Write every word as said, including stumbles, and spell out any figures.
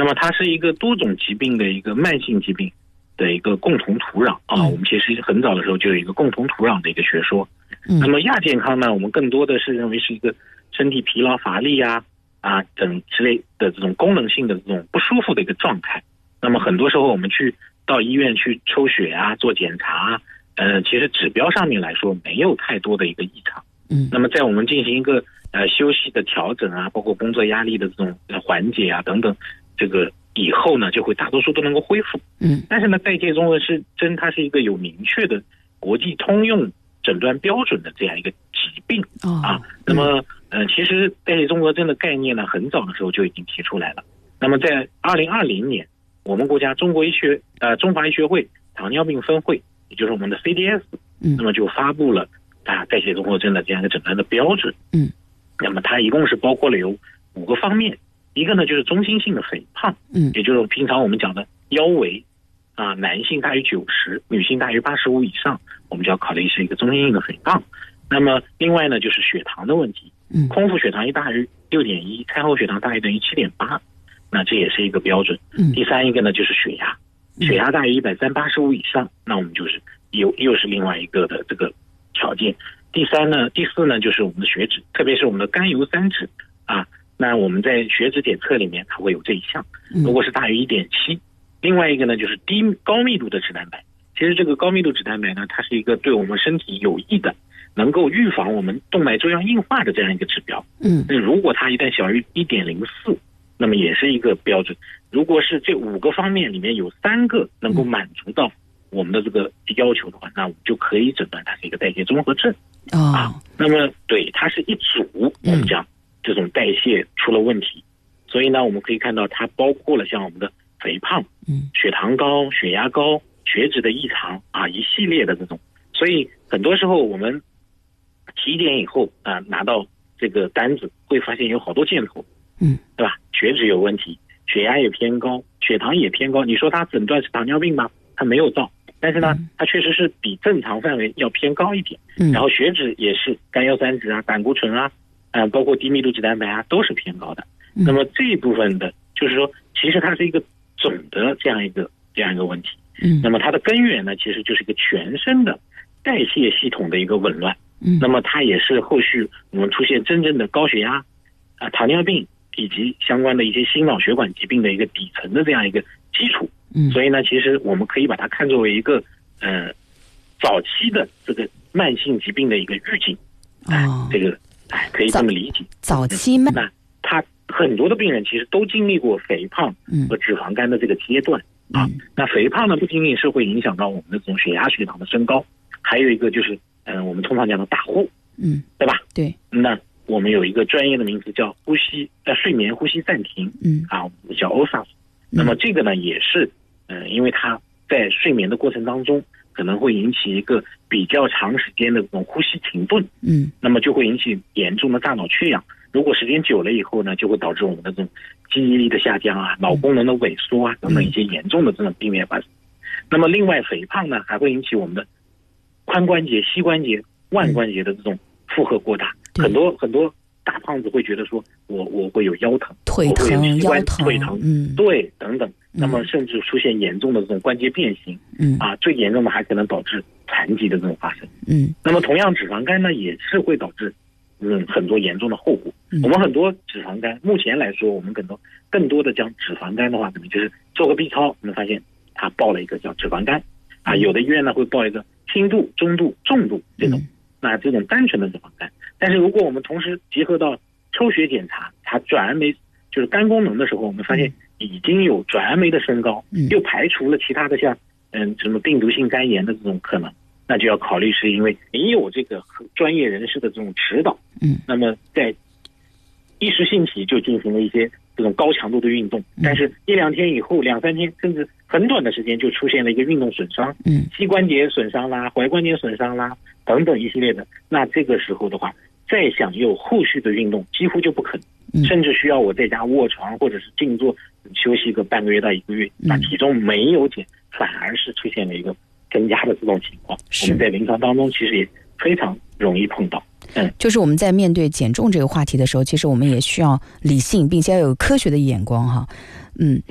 那么它是一个多种疾病的一个慢性疾病的一个共同土壤啊。 嗯、 我们其实很早的时候就有一个共同土壤的一个学说。 嗯、 那么亚健康呢，我们更多的是认为是一个身体疲劳乏力啊啊等之类的这种功能性的这种不舒服的一个状态。那么很多时候我们去到医院去抽血啊做检查，呃，其实指标上面来说没有太多的一个异常。 嗯， 那么在我们进行一个呃休息的调整啊，包括工作压力的这种缓解啊等等，这个以后呢就会大多数都能够恢复。 嗯，但是呢，代谢综合征它是一个有明确的国际通用诊断标准的这样一个疾病、哦、啊。那么呃，其实代谢综合征的概念呢，很早的时候就已经提出来了。那么在二零二零年，我们国家中国医学呃中华医学会糖尿病分会，也就是我们的 C D S， 嗯， 那么就发布了啊代谢综合征的这样一个诊断的标准。 嗯， 那么它一共是包括了有五个方面，一个呢就是中心性的肥胖， 嗯， 也就是平常我们讲的腰围啊，男性大于九十，女性大于八十五以上，我们就要考虑是一个中心性的肥胖。那么另外呢就是血糖的问题， 嗯， 空腹血糖一大于 六点一， 餐后血糖大于等于 七点八， 那这也是一个标准。 嗯， 第三一个呢就是血压，血压大于一百三十八十五以上，那我们就是又又是另外一个的这个条件。第三呢，第四呢就是我们的血脂，特别是我们的甘油三酯啊，那我们在血脂检测里面它会有这一项，如果是大于 一点七。另外一个呢就是低高密度的脂蛋白，其实这个高密度脂蛋白呢，它是一个对我们身体有益的，能够预防我们动脉粥样硬化的这样一个指标。 嗯， 那如果它一旦小于 一点零四， 那么也是一个标准。如果是这五个方面里面有三个能够满足到我们的这个要求的话，那我们就可以诊断它是一个代谢综合症。 哦、 啊，那么对，它是一组，我们讲这种代谢出了问题，所以呢，我们可以看到它包括了像我们的肥胖、 嗯， 血糖高、血压高、血脂的异常啊，一系列的这种。所以很多时候我们体检以后啊，拿到这个单子会发现有好多箭头， 嗯， 对吧？血脂有问题，血压也偏高，血糖也偏高。你说它诊断是糖尿病吗？它没有到，但是呢，它确实是比正常范围要偏高一点。 嗯， 然后血脂也是甘油三酯啊、胆固醇啊，啊，包括低密度脂蛋白啊，都是偏高的。 嗯、 那么这一部分的，就是说，其实它是一个总的这样一个这样一个问题。 嗯， 那么它的根源呢，其实就是一个全身的代谢系统的一个紊乱。 嗯， 那么它也是后续我们出现真正的高血压啊、糖尿病以及相关的一些心脑血管疾病的一个底层的这样一个基础。 嗯， 所以呢，其实我们可以把它看作为一个呃早期的这个慢性疾病的一个预警。 哦， 这个哎可以这么理解。 早期慢， 那他很多的病人其实都经历过肥胖和脂肪肝的这个阶段、嗯、啊。那肥胖呢，不仅仅是会影响到我们的这种血压、血糖的升高，还有一个就是嗯、呃，我们通常讲的大呼， 嗯， 对吧？ 对。 那我们有一个专业的名字叫呼吸呃睡眠呼吸暂停， 嗯啊，叫 O S A S。那么这个呢，也是嗯、呃，因为它在睡眠的过程当中，可能会引起一个比较长时间的这种呼吸停顿， 嗯， 那么就会引起严重的大脑缺氧。如果时间久了以后呢，就会导致我们的这种记忆力的下降啊、脑功能的萎缩啊等等一些严重的这种病变发生。那么另外肥胖呢，还会引起我们的髋关节、膝关节、腕关节的这种负荷过大，很多很多大胖子会觉得说我我会有腰疼、 腿疼、腰疼、 腿疼， 嗯， 对，等等。那么甚至出现严重的这种关节变形， 嗯啊，最严重的还可能导致残疾的这种发生， 嗯。 那么同样脂肪肝呢，也是会导致嗯很多严重的后果。 嗯、 我们很多脂肪肝，目前来说，我们更多更多的讲脂肪肝的话，可能就是做个 B 超，我们发现它报了一个叫脂肪肝，啊，有的医院呢会报一个轻度、中度、重度这种， 嗯、 那这种单纯的脂肪肝。但是如果我们同时结合到抽血检查，它转氨酶就是肝功能的时候，我们发现已经有转氨酶的升高， 嗯、 又排除了其他的像嗯什么病毒性肝炎的这种可能，那就要考虑是因为没有这个专业人士的这种指导， 嗯， 那么在一时兴起就进行了一些这种高强度的运动， 嗯、 但是一两天以后，两三天甚至很短的时间就出现了一个运动损伤， 嗯， 膝关节损伤啦、踝关节损伤啦等等一系列的，那这个时候的话，再想有后续的运动几乎就不可能。甚至需要我在家卧床或者是静坐休息个半个月到一个月，那体重没有减，反而是出现了一个增加的这种情况。我们在临床当中其实也非常容易碰到。嗯， 就是我们在面对减重这个话题的时候，其实我们也需要理性并且要有科学的眼光哈。嗯，